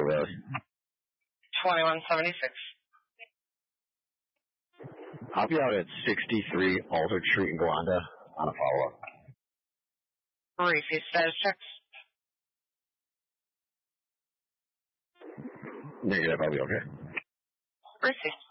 Road. 2176. I'll be out at 63 Alder Street in Golanda on a follow-up. Repeat status checks. Negative, I'll be okay. Received.